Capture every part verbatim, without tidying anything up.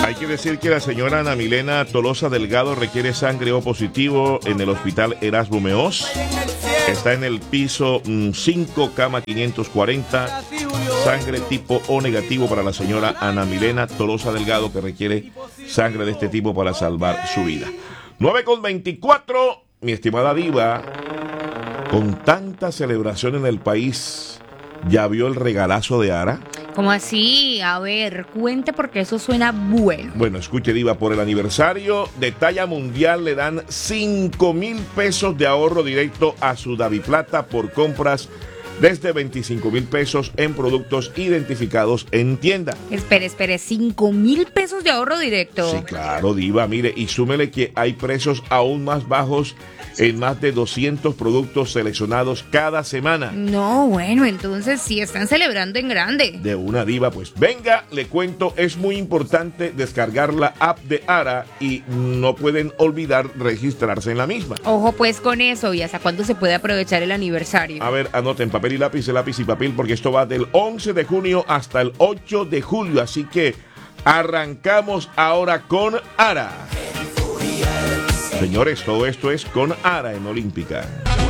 Hay que decir que la señora Ana Milena Tolosa Delgado requiere sangre O positivo en el hospital Erasmo Meós. Está en el piso cinco, cama quinientos cuarenta. Sangre tipo O negativo para la señora Ana Milena Tolosa Delgado, que requiere sangre de este tipo para salvar su vida. nueve con veinticuatro, mi estimada diva, con tanta celebración en el país, ¿ya vio el regalazo de Ara? ¿Cómo así? A ver, cuente porque eso suena bueno. Bueno, escuche, diva, por el aniversario de talla mundial le dan cinco mil pesos de ahorro directo a su Daviplata por compras desde veinticinco mil pesos en productos identificados en tienda. Espere, espere, ¿cinco mil pesos de ahorro directo? Sí, claro, diva, mire, y súmele que hay precios aún más bajos en más de doscientos productos seleccionados cada semana. No, bueno, entonces sí están celebrando en grande. De una, diva, pues venga, le cuento, es muy importante descargar la app de Ara y no pueden olvidar registrarse en la misma. Ojo pues con eso, ¿y hasta cuándo se puede aprovechar el aniversario? A ver, anoten papel y lápiz, lápiz y papel, porque esto va del once de junio hasta el ocho de julio, así que arrancamos ahora con Ara. Señores, todo esto es con Ara en Olímpica.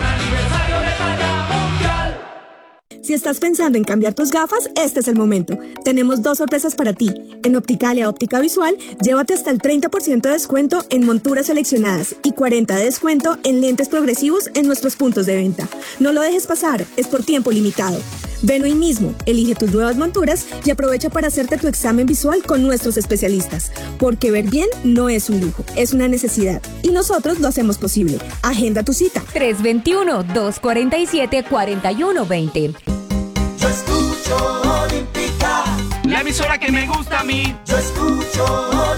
Si estás pensando en cambiar tus gafas, este es el momento. Tenemos dos sorpresas para ti. En Opticalia Óptica Visual, llévate hasta el treinta por ciento de descuento en monturas seleccionadas y cuarenta por ciento de descuento en lentes progresivos en nuestros puntos de venta. No lo dejes pasar, es por tiempo limitado. Ven hoy mismo, elige tus nuevas monturas y aprovecha para hacerte tu examen visual con nuestros especialistas. Porque ver bien no es un lujo, es una necesidad. Y nosotros lo hacemos posible. Agenda tu cita. tres dos uno, dos cuatro siete, cuatro uno dos cero. Yo escucho Olímpica, la emisora que me gusta a mí. Yo escucho